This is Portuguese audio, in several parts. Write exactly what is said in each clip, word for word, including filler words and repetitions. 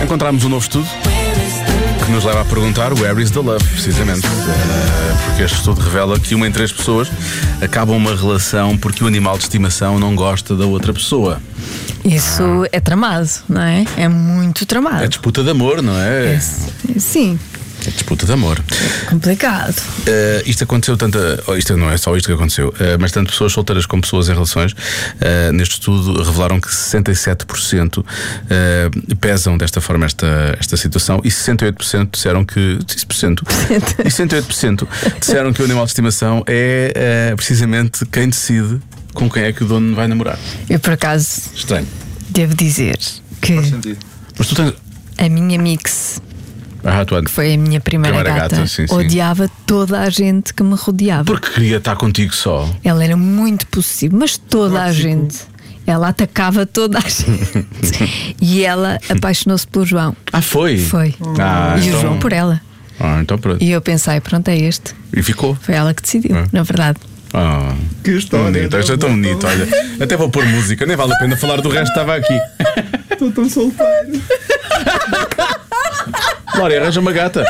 encontramos um novo estudo que nos leva a perguntar where is the love, precisamente. Uh, porque este estudo revela que uma em três pessoas acaba uma relação porque o animal de estimação não gosta da outra pessoa. Isso ah. é tramado, não é? É muito tramado. É disputa de amor, não é? é sim. É disputa de amor. É complicado. Uh, isto aconteceu tanto. Oh, isto não é só isto que aconteceu, uh, mas tanto pessoas solteiras como pessoas em relações, uh, neste estudo revelaram que sessenta e sete por cento uh, pesam desta forma esta, esta situação e sessenta e oito por cento disseram que. seis por cento, e sessenta e oito por cento disseram que o animal de estimação é uh, precisamente quem decide com quem é que o dono vai namorar. Eu, por acaso, estranho, devo dizer que mas tu tens... a minha mix. Ah, tu... que foi a minha primeira, primeira gata, gata sim, sim. odiava toda a gente que me rodeava. Porque queria estar contigo só. Ela era muito possível, mas toda Pode a gente fico. Ela atacava toda a gente. E ela apaixonou-se pelo João. Ah, foi? Foi ah, E então... o João por ela. Ah, então pronto. E eu pensei, pronto, é este. E ficou? Foi ela que decidiu, ah. na verdade. Ah, que história! Bonito, isto é tão bonito, olha. Até vou pôr música, nem vale a pena falar do resto, estava aqui. Estou tão solteiro. Glória, arranja uma gata.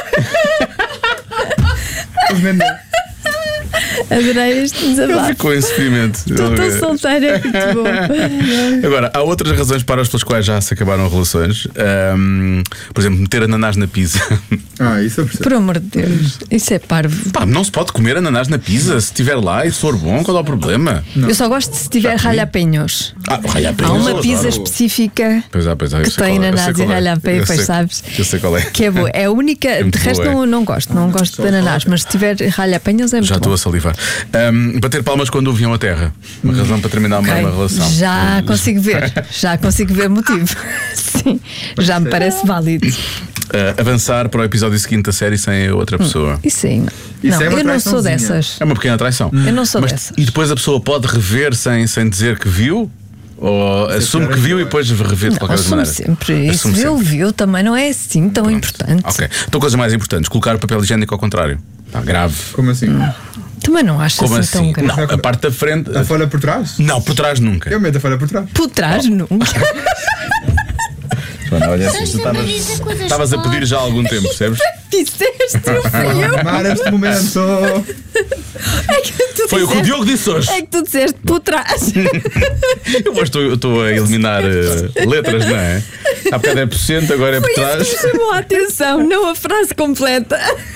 Adorei este desabafo. Ele ficou em sofrimento. Estou tão solteira, é muito bom. Agora, há outras razões para as pelas quais já se acabaram relações. Um, por exemplo, meter ananás na pizza. Ah, isso é preciso. Por amor de Deus, isso é parvo. Pá, não se pode comer ananás na pizza. Se estiver lá e se for bom, qual é o problema? Não. Eu só gosto se tiver ralhapenhos. Ah, ralhapenhos. Há uma pizza específica pois é, pois é, que tem ananás e ralhapenhos, pois sabes? Eu sei qual é. Que é boa. É a única. É de resto, não, não gosto. Não gosto de ananás, mas se tiver ralhapenhos é muito já bom. Já estou a salivar. Um, bater palmas quando o avião a terra. Uma razão para terminar okay. uma, uma relação. Já consigo ver. Já consigo ver motivo. Sim, já me parece válido. Uh, avançar para o episódio seguinte da série sem a outra pessoa. Hum, isso sim. Isso não, é eu não sou dessas. É uma pequena traição. Hum. Eu não sou Mas, dessas. E depois a pessoa pode rever sem, sem dizer que viu? Ou Você assume que viu e depois rever de qualquer assume maneira? Sempre. Isso assume viu, sempre. viu também não é assim tão Pronto. importante. Ok. Então, coisas mais importantes: colocar o papel higiênico ao contrário. Está grave. Como assim? Hum. Também não acho Como assim, assim tão grave. Não, a parte da frente. A folha por trás? Não, por trás nunca. Eu meto a folha por trás. Por trás oh. nunca. Joana, olha assim, tu estavas a pedir já há algum tempo, percebes? Disseste, eu fui eu. Amar este momento. É que tu Foi disseste, o que o Diogo disse hoje. É que tu disseste por trás. Eu hoje estou, estou a eliminar uh, letras, não é? Há bocado é por cento, agora é por Foi trás. Isso que chamou a atenção, não a frase completa.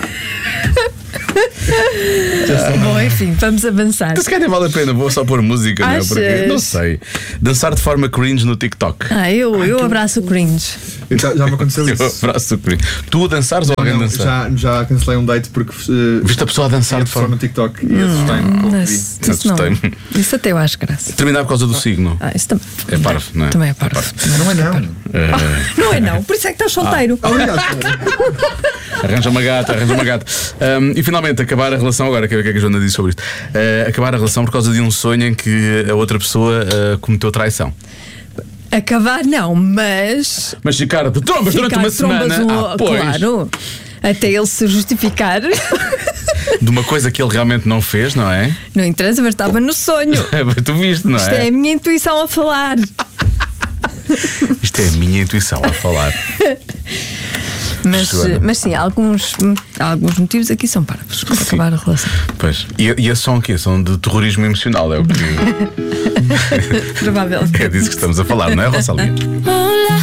Bom, enfim, vamos avançar. Se calhar vale a pena, vou só pôr música, não é? Porque não sei. Dançar de forma cringe no TikTok. Ah, eu, eu abraço o cringe. Já, já me aconteceu isso. Eu abraço o cringe. Tu a dançares ou alguém não, dançar? Já, já cancelei um date porque uh, viste a pessoa a dançar de forma no TikTok e assustei-me. Isso, isso, não, isso até eu acho graça. Terminar por causa do signo. Ah, isso também. É parvo, não é? Também é parvo. Mas não é não. Uh... Não é não, por isso é que estás solteiro. Ah, obrigado. Arranja uma gata, arranja uma gata. Um, e finalmente acabar a relação. Agora, o que é que a Joana disse sobre isto? Uh, acabar a relação por causa de um sonho em que a outra pessoa uh, cometeu traição. Acabar não, mas Mas ficar de trombas ficar durante uma trombas semana um, ah, pois. Claro, até ele se justificar. De uma coisa que ele realmente não fez, não é? Não interessa, mas estava no sonho. Tu viste, não é? Isto é a minha intuição a falar. Isto é a minha intuição a falar. Mas, mas sim, alguns, alguns motivos aqui são parvos para acabar a relação. Pois. E, e esses são o quê? São de terrorismo emocional, é o que. Provavelmente. É disso que estamos a falar, não é, Rosalinha?